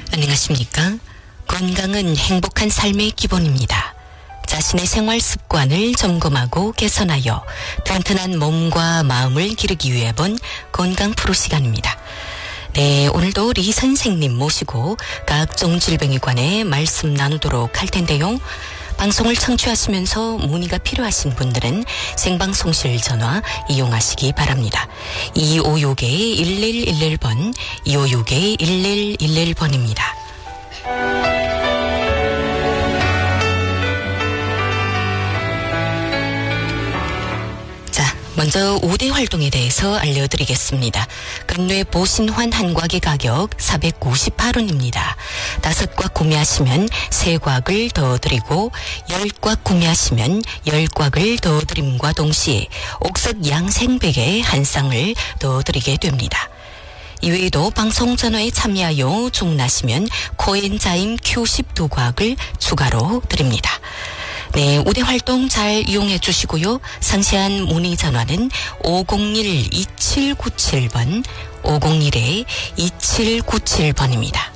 안녕하십니까? 건강은 행복한 삶의 기본입니다. 자신의 생활 습관을 점검하고 개선하여 튼튼한 몸과 마음을 기르기 위해 본 건강 프로 시간입니다. 네, 오늘도 리 선생님 모시고 각종 질병에 관해 말씀 나누도록 할 텐데요. 방송을 청취하시면서 문의가 필요하신 분들은 생방송실 전화 이용하시기 바랍니다. 2561-1111번, 2561-1111번입니다. 먼저 5대 활동에 대해서 알려드리겠습니다. 근뇌 보신환 한 곽의 가격 498원입니다. 5곽 구매하시면 3곽을 더 드리고 10곽 구매하시면 10곽을 더 드림과 동시에 옥석 양생백에 한 쌍을 더 드리게 됩니다. 이외에도 방송 전화에 참여하여 주문하시면 코엔자임 Q10 2곽을 추가로 드립니다. 네, 5대 활동 잘 이용해 주시고요. 상세한 문의 전화는 501-2797번, 501-2797번입니다.